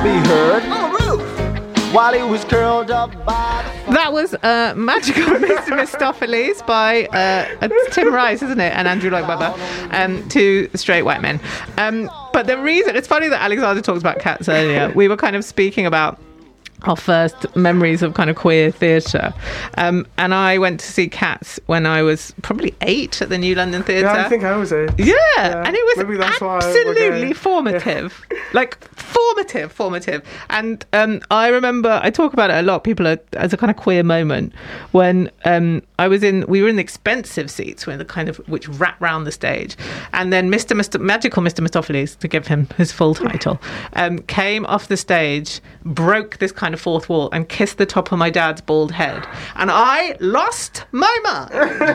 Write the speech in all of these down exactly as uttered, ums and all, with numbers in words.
be heard on the roof while he was curled up by the... That was uh, Magical Mister Mistopheles by uh, it's Tim Rice, isn't it? And Andrew Lloyd Webber, um, two straight white men. Um, but the reason, it's funny that Alexander talks about Cats earlier. We were kind of speaking about our first memories of kind of queer theatre. Um, and I went to see Cats when I was probably eight at the New London Theatre. Yeah, I think I was eight. Yeah, yeah. And it was absolutely going, formative. Yeah. Like, formative, formative. And um, I remember, I talk about it a lot, people are, as a kind of queer moment, when um, I was in, we were in the expensive seats, when the kind of, which wrap round the stage. And then Mister Mister Magical Mister Mistopheles, to give him his full title, um, came off the stage, broke this kind of fourth wall and kissed the top of my dad's bald head, and I lost my mind.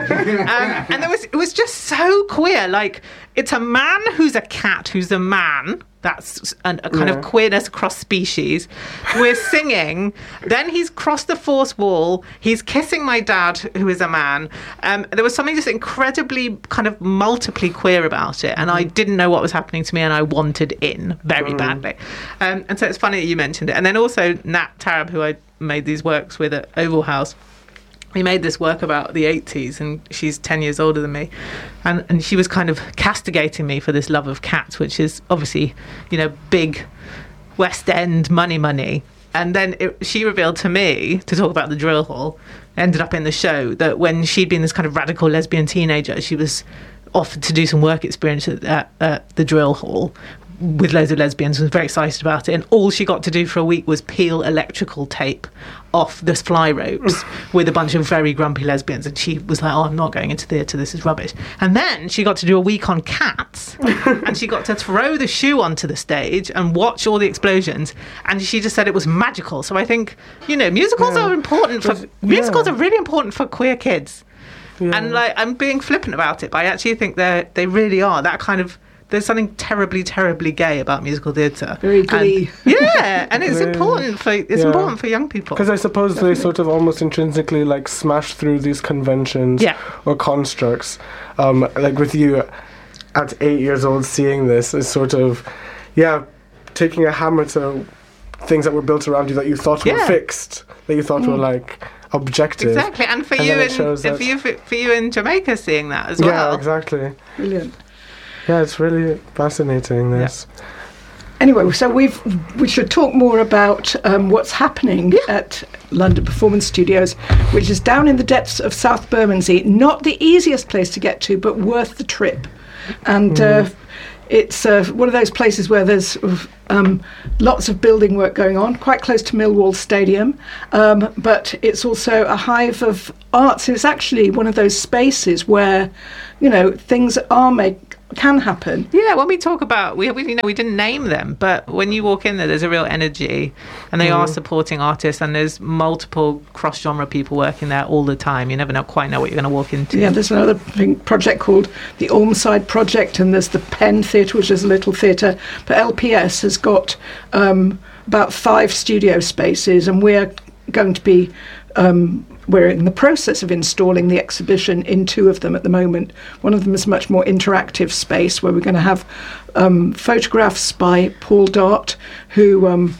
um, and there was it was just so queer. Like, it's a man who's a cat who's a man. That's an, a kind yeah. of queerness across species. We're singing. Then he's crossed the fourth wall. He's kissing my dad, who is a man. Um, there was something just incredibly kind of multiply queer about it. And I didn't know what was happening to me, and I wanted in very mm. badly. Um, and so it's funny that you mentioned it. And then also Nat Tarab, who I made these works with at Oval House. We made this work about the eighties, and she's ten years older than me. And, and she was kind of castigating me for this love of cats, which is obviously, you know, big West End money money. And then it, she revealed to me, to talk about the drill hall, ended up in the show, that when she'd been this kind of radical lesbian teenager, she was offered to do some work experience at, at, at the drill hall with loads of lesbians, and was very excited about it, and all she got to do for a week was peel electrical tape off the fly ropes with a bunch of very grumpy lesbians, and she was like, oh, I'm not going into theatre, this is rubbish. And then she got to do a week on Cats, and she got to throw the shoe onto the stage and watch all the explosions, and she just said it was magical. So I think, you know, musicals yeah. are important for, yeah. musicals are really important for queer kids. Yeah. And like, I'm being flippant about it, but I actually think they they really are. That kind of, there's something terribly, terribly gay about musical theatre. Very glee. And, yeah, and it's Very, important for it's yeah. important for young people. Because I suppose Definitely. they sort of almost intrinsically like smash through these conventions yeah. or constructs. Um, like with you, at eight years old, seeing this is sort of, yeah, taking a hammer to things that were built around you that you thought yeah. were fixed, that you thought mm. were like objective. Exactly, and for and you in for you for you in Jamaica, seeing that as well. Yeah, exactly. Brilliant. Yeah, it's really fascinating, this. Yeah. Anyway, so we've we should talk more about um, what's happening at London Performance Studios, which is down in the depths of South Bermondsey. Not the easiest place to get to, but worth the trip. And mm. uh, it's uh, one of those places where there's um, lots of building work going on, quite close to Millwall Stadium, um, but it's also a hive of arts. It's actually one of those spaces where, you know, things are made... can happen. Yeah, when we talk about, we, we you know we didn't name them, but when you walk in there, there's a real energy, and they mm. are supporting artists, and there's multiple cross-genre people working there all the time. You never know quite know what you're going to walk into. Yeah, there's another thing, project called the Ormside Project, and there's the Penn Theatre, which is a little theatre, but L P S has got um, about five studio spaces, and we're going to be um, we're in the process of installing the exhibition in two of them at the moment. One of them is a much more interactive space where we're going to have um, photographs by Paul Dart, who um,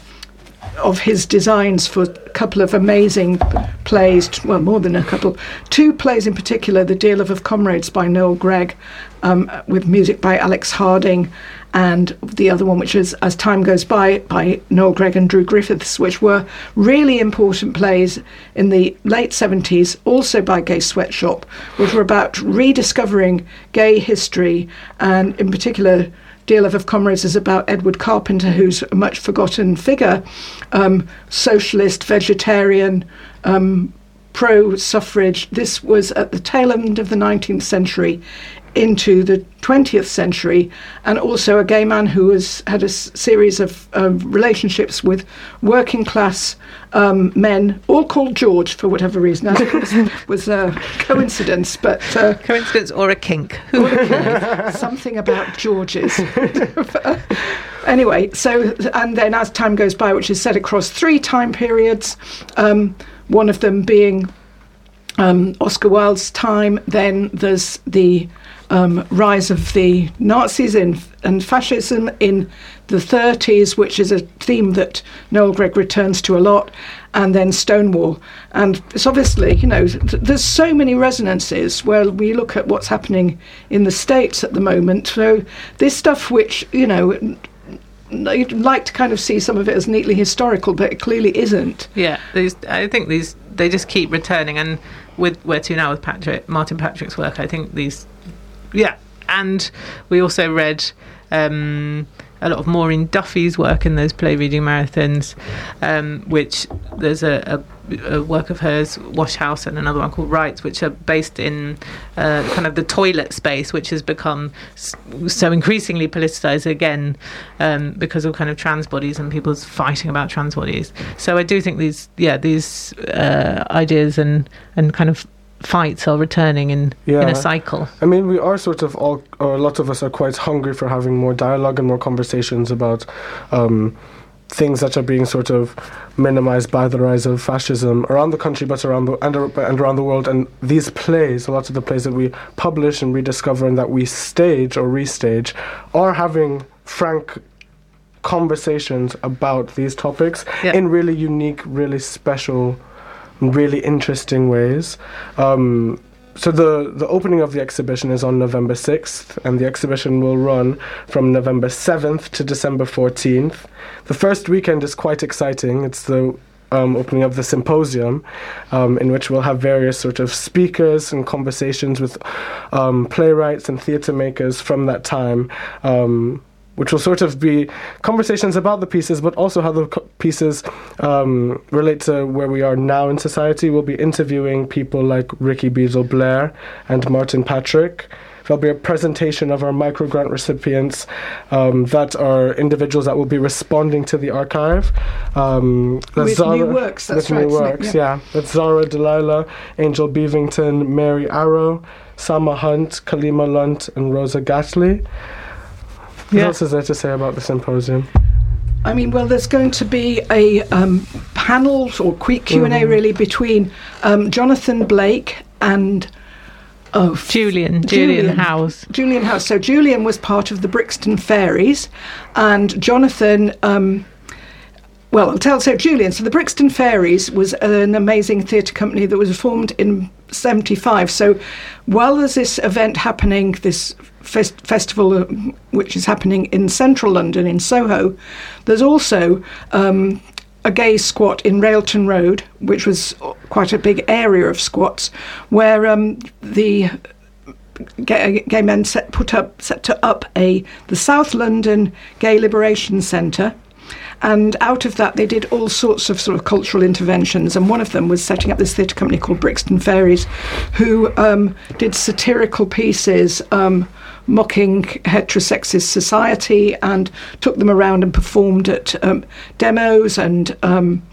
of his designs for a couple of amazing plays, well, more than a couple, two plays in particular, The Dear Love of Comrades by Noel Gregg, um, with music by Alex Harding, and the other one, which is As Time Goes By, by Noel Gregg and Drew Griffiths, which were really important plays in the late seventies, also by Gay Sweatshop, which were about rediscovering gay history, and in particular, Dear Love of Comrades is about Edward Carpenter, who's a much forgotten figure, um, socialist, vegetarian, um, pro-suffrage. This was at the tail end of the nineteenth century into the twentieth century, and also a gay man who has had a s- series of uh, relationships with working class um, men, all called George for whatever reason. I think it was, was a coincidence, but... Uh, coincidence or a kink. Or a kink. Something about Georges. Anyway, so, and then As Time Goes By, which is set across three time periods, um, one of them being um, Oscar Wilde's time, then there's the um, rise of the Nazis in, and fascism in the thirties, which is a theme that Noel Gregg returns to a lot, and then Stonewall. And it's obviously, you know, th- there's so many resonances where we look at what's happening in the States at the moment. So this stuff which, you know, you'd like to kind of see some of it as neatly historical, but it clearly isn't. Yeah, these, I think these, they just keep returning, and with Where To Now with Patrick, Martin Patrick's work, I think these, yeah. And we also read um, a lot of Maureen Duffy's work in those play reading marathons, um, which there's a, a, a work of hers, Wash House, and another one called Rights, which are based in uh, kind of the toilet space, which has become s- so increasingly politicised again um, because of kind of trans bodies and people's fighting about trans bodies. So I do think these, yeah, these uh, ideas and, and kind of fights are returning in Yeah. in a cycle. I mean, we are sort of all, or a lot of us are quite hungry for having more dialogue and more conversations about um, things that are being sort of minimized by the rise of fascism around the country, but around the and, ar- and around the world. And these plays, a lot of the plays that we publish and rediscover and that we stage or restage, are having frank conversations about these topics Yeah. in really unique, really special, really interesting ways. Um, so the, the opening of the exhibition is on November sixth, and the exhibition will run from November seventh to December fourteenth. The first weekend is quite exciting. It's the um, opening of the symposium, um, in which we'll have various sort of speakers and conversations with um, playwrights and theatre makers from that time, um, which will sort of be conversations about the pieces, but also how the co- pieces um, relate to where we are now in society. We'll be interviewing people like Ricky Beadle Blair and Martin Patrick. There'll be a presentation of our microgrant recipients um, that are individuals that will be responding to the archive. Um, that's With new works, that's with right, new isn't it? works, Yeah. yeah. That's Zara Delilah, Angel Beavington, Mary Arrow, Sama Hunt, Kalima Lunt, and Rosa Gatley. What Yeah. else is there to say about the symposium? I mean, well, there's going to be a um, panel or quick Q and A Mhm. really between um, Jonathan Blake and oh, f- Julian, Julian, Julian. Howes. Julian House. So Julian was part of the Brixton Fairies, and Jonathan. Um, well, I'll tell. So Julian. So the Brixton Fairies was an amazing theatre company that was formed in seventy-five. So while there's this event happening, this fest- festival uh, which is happening in central London in Soho, there's also um, a gay squat in Railton Road, which was quite a big area of squats, where um, the gay, gay men set, put up set to up a the South London Gay Liberation Centre. And out of that, they did all sorts of sort of cultural interventions. And one of them was setting up this theatre company called Brixton Fairies, who um, did satirical pieces um, mocking heterosexist society, and took them around and performed at um, demos and um,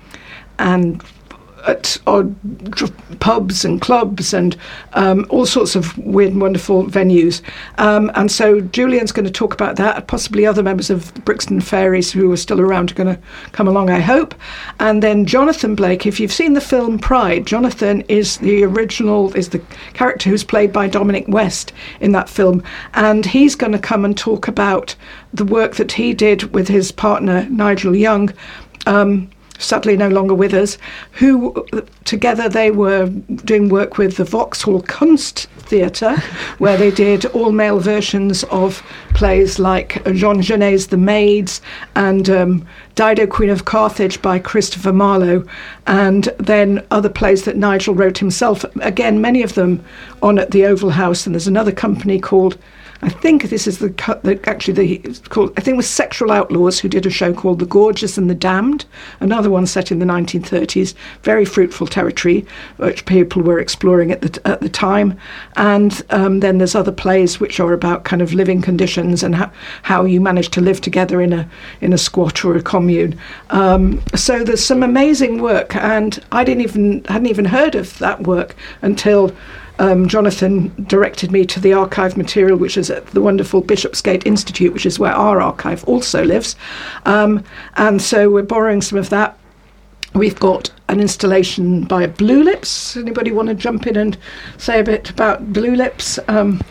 and at odd dr- pubs and clubs and um, all sorts of weird and wonderful venues. Um, and so Julian's going to talk about that. Possibly other members of the Brixton Fairies who are still around are going to come along, I hope. And then Jonathan Blake, if you've seen the film Pride, Jonathan is the original, is the character who's played by Dominic West in that film. And he's going to come and talk about the work that he did with his partner, Nigel Young, um, sadly no longer with us, who together they were doing work with the Vauxhall Kunst Theatre, where they did all-male versions of plays like Jean Genet's The Maids and um, Dido, Queen of Carthage by Christopher Marlowe, and then other plays that Nigel wrote himself, again, many of them on at the Oval House. And there's another company called, I think this is the, the actually the it's called I think it was Sexual Outlaws, who did a show called The Gorgeous and the Damned, another one set in the nineteen thirties, very fruitful territory which people were exploring at the at the time. And um, then there's other plays which are about kind of living conditions and how, how you manage to live together in a in a squat or a commune. Um, so there's some amazing work, and I didn't even hadn't even heard of that work until Um, Jonathan directed me to the archive material, which is at the wonderful Bishopsgate Institute, which is where our archive also lives. Um, and so we're borrowing some of that. We've got an installation by Blue Lips. Anybody want to jump in and say a bit about Blue Lips? Um,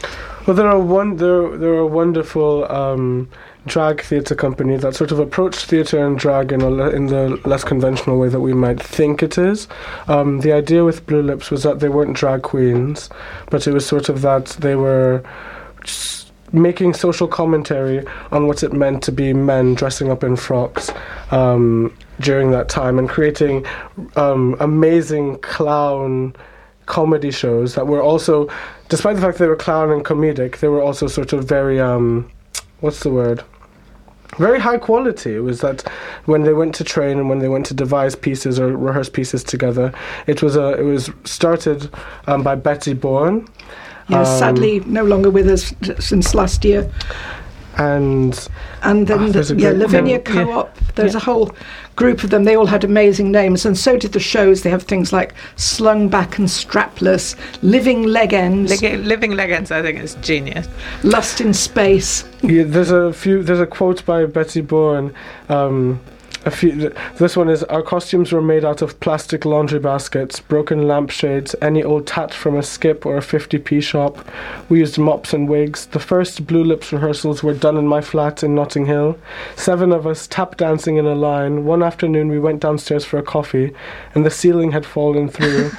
Well, there are one there there are a wonderful um, drag theatre company that sort of approached theatre and drag in a le- in the less conventional way that we might think it is. Um, the idea with Blue Lips was that they weren't drag queens, but it was sort of that they were just making social commentary on what it meant to be men dressing up in frocks um, during that time, and creating um, amazing clown comedy shows that were also, despite the fact they were clown and comedic, they were also sort of very, um, what's the word? Very high quality. It was that when they went to train and when they went to devise pieces or rehearse pieces together, it was a, it was started um, by Betty Bourne. Yes, um, sadly no longer with us since last year. And And then, Oh, the, there's a yeah, great- Lavinia yeah. Co-op, there's Yeah. a whole group of them. They all had amazing names, and so did the shows. They have things like Slung Back and Strapless, Living Leg Ends, Lig- Living Legends, I think, is genius. Lust in Space. yeah, there's a few. There's a quote by Betty Bourne. Um, a few. th- This one is: "Our costumes were made out of plastic laundry baskets, broken lampshades, any old tat from a skip or a fifty p shop. We used mops and wigs. The first Blue Lips rehearsals were done in my flat in Notting Hill. Seven of us tap dancing in a line. One afternoon we went downstairs for a coffee, and the ceiling had fallen through.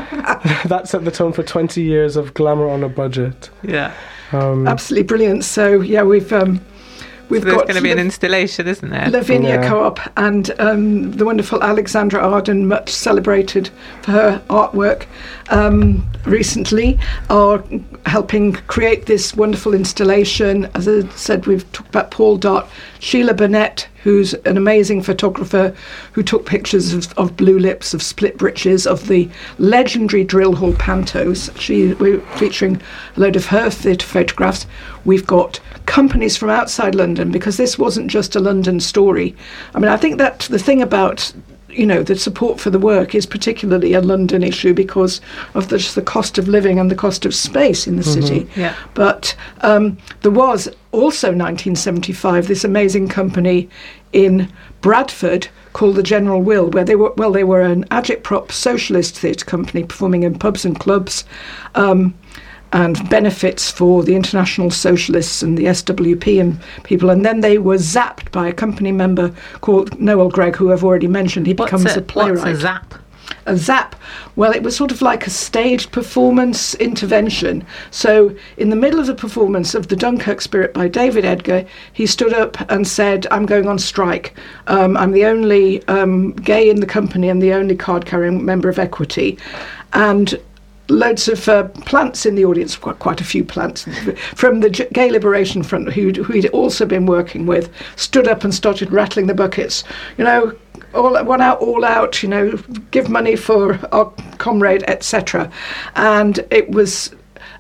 That set the tone for twenty years of glamour on a budget." Yeah. Um, Absolutely brilliant. So yeah, we've um, we've There's got going to be an Lav- installation, isn't there? Lavinia Yeah. Co-op and um, the wonderful Alexandra Arden, much celebrated for her artwork um, recently, are helping create this wonderful installation. As I said, we've talked about Paul Dart, Sheila Burnett, who's an amazing photographer who took pictures of, of Blue Lips, of Split Britches, of the legendary Drill Hall Pantos. She, we're featuring a load of her theatre photographs. We've got companies from outside London, because this wasn't just a London story. I mean, I think that the thing about, you know, the support for the work is particularly a London issue because of the, just the cost of living and the cost of space in the city. Yeah. But um, there was also nineteen seventy-five this amazing company in Bradford called the General Will, where they were, well, they were an agitprop socialist theatre company performing in pubs and clubs. Um, and benefits for the International Socialists and the S W P and people. And then they were zapped by a company member called Noel Gregg, who I've already mentioned. He What's becomes a, a playwright. What's a zap? A zap. Well, it was sort of like a staged performance intervention. So in the middle of the performance of The Dunkirk Spirit by David Edgar, he stood up and said, "I'm going on strike. Um, I'm the only um, gay in the company and the only card-carrying member of Equity." And loads of uh, plants in the audience, quite, quite a few plants, from the J- Gay Liberation Front, who'd, who he'd also been working with, stood up and started rattling the buckets. You know, all one out, all out, you know, give money for our comrade, et cetera. And it was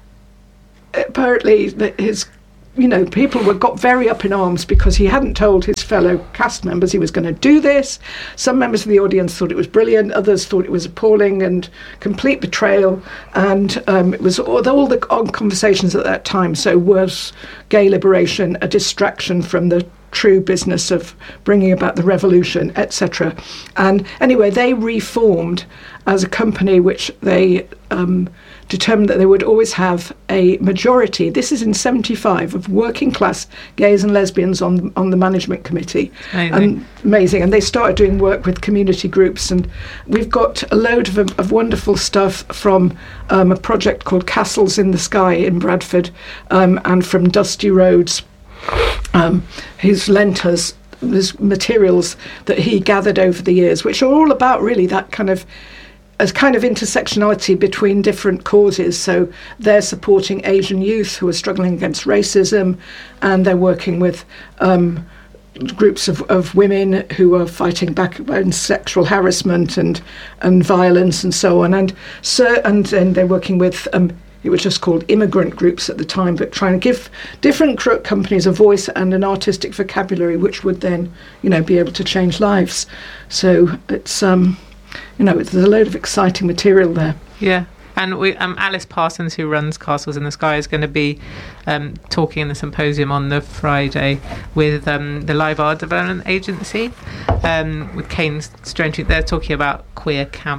apparently that his, you know, people were got very up in arms because he hadn't told his fellow cast members he was going to do this. Some members of the audience thought it was brilliant, others thought it was appalling and complete betrayal. And um, it was all the, all the conversations at that time. So was gay liberation a distraction from the true business of bringing about the revolution, et cetera. And anyway, they reformed as a company which they um, determined that they would always have a majority. This is in seventy-five of working class gays and lesbians on on the management committee. Amazing. And amazing. And they started doing work with community groups. And we've got a load of, of wonderful stuff from um, a project called Castles in the Sky in Bradford, um, and from Dusty Roads, um, who's lent us these materials that he gathered over the years, which are all about really that kind of a kind of intersectionality between different causes. So they're supporting Asian youth who are struggling against racism, and they're working with um, groups of, of women who are fighting back against sexual harassment and and violence and so on. And so and, and they're working with um, it was just called immigrant groups at the time, but trying to give different cr- companies a voice and an artistic vocabulary which would then, you know, be able to change lives. So it's um. You know, there's a load of exciting material there. Yeah. And we, um, Alice Parsons, who runs Castles in the Sky, is going to be um, talking in the symposium on the Friday with um, the Live Art Development Agency, um, with Kane Strange. They're talking about queer camp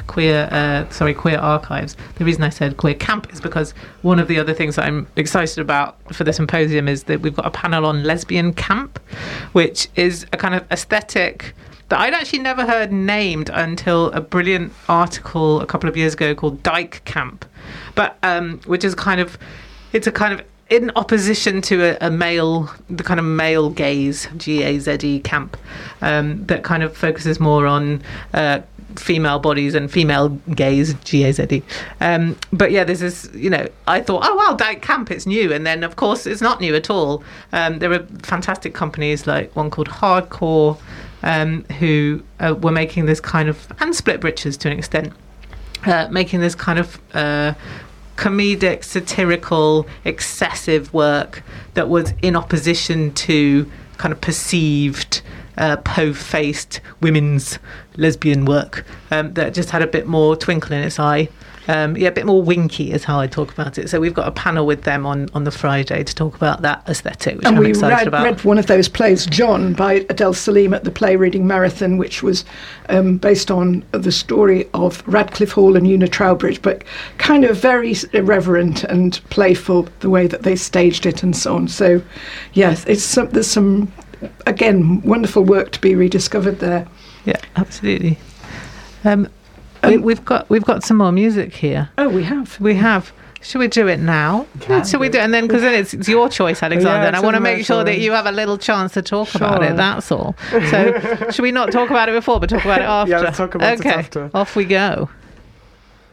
queer, uh, sorry, queer archives. The reason I said queer camp is because one of the other things that I'm excited about for the symposium is that we've got a panel on lesbian camp, which is a kind of aesthetic that I'd actually never heard named until a brilliant article a couple of years ago called Dyke Camp, but um, which is kind of, it's a kind of in opposition to a, a male, the kind of male gaze, G A Z E camp, um, that kind of focuses more on uh, female bodies and female gaze, G A Z E. Um, but yeah, this is, you know, I thought, oh wow, Dyke Camp, it's new. And then of course it's not new at all. Um, there are fantastic companies like one called Hardcore, um, who uh, were making this kind of, and Split Britches to an extent, uh, making this kind of uh, comedic, satirical, excessive work that was in opposition to kind of perceived uh, po-faced women's lesbian work, um, that just had a bit more twinkle in its eye. Um, yeah, a bit more winky is how I talk about it. So we've got a panel with them on, on the Friday to talk about that aesthetic, which and I'm we excited read, about. read one of those plays, John, by Adele Salim at the Play Reading Marathon, which was um, based on the story of Radcliffe Hall and Una Trowbridge, but kind of very irreverent and playful, the way that they staged it and so on. So, yes, it's some, there's some, again, wonderful work to be rediscovered there. Yeah, absolutely. Um, we, we've got we've got some more music here. Oh, we have. We have. Should we do it now? Can Should we do. do it? And then, because then it's, it's your choice, Alexander. Yeah, and I it's want to in my make sure that choice. you have a little chance to talk about Sure. it. That's all. So, should we not talk about it before, but talk about it after? Yeah, let's talk about it okay, after. off we go.